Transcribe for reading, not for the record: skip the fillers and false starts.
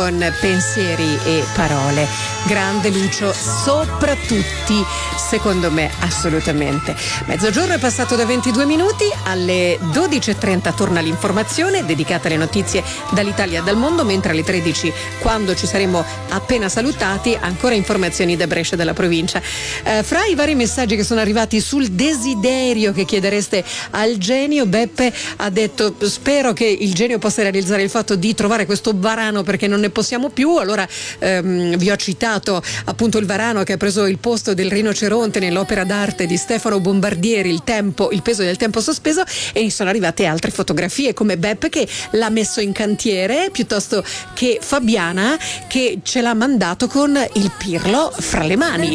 con pensieri e parole. Grande Lucio, soprattutto, secondo me, assolutamente. Mezzogiorno è passato da 22 minuti, alle 12.30 torna l'informazione dedicata alle notizie dall'Italia e dal mondo, mentre alle 13, quando ci saremo appena salutati, ancora informazioni da Brescia e dalla provincia. Fra i vari messaggi che sono arrivati sul desiderio che chiedereste al genio, Beppe ha detto: spero che il genio possa realizzare il fatto di trovare questo varano perché non ne possiamo più. Allora vi ho citato appunto il varano che ha preso il posto del rinoceronte nell'opera d'arte di Stefano Bombardieri, il peso del tempo sospeso, e sono arrivate altre fotografie come Beppe che l'ha messo in cantiere, piuttosto che Fabiana che ce l'ha mandato con il pirlo fra le mani.